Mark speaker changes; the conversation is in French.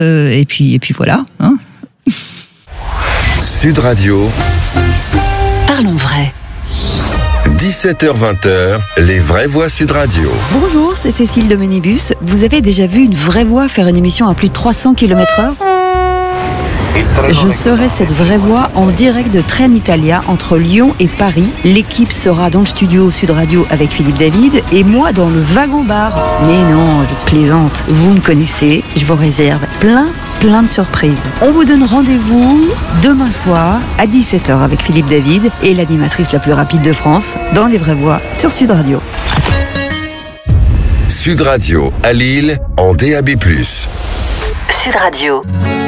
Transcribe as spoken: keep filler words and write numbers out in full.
Speaker 1: Euh, et puis, et puis voilà. Hein.
Speaker 2: Sud Radio.
Speaker 3: Parlons vrai.
Speaker 2: dix-sept heures vingt, les vraies voix Sud Radio.
Speaker 4: Bonjour, c'est Cécile de Ménébus. Vous avez déjà vu une vraie voix faire une émission à plus de trois cents kilomètres heure ? Je serai cette vraie voix en direct de Trenitalia entre Lyon et Paris. L'équipe sera dans le studio Sud Radio avec Philippe David et moi dans le wagon-bar. Mais non, je plaisante. Vous me connaissez, je vous réserve plein, plein de surprises. On vous donne rendez-vous demain soir à dix-sept heures avec Philippe David et l'animatrice la plus rapide de France dans Les Vraies Voix sur Sud Radio.
Speaker 2: Sud Radio à Lille en D A B plus.
Speaker 3: Sud Radio.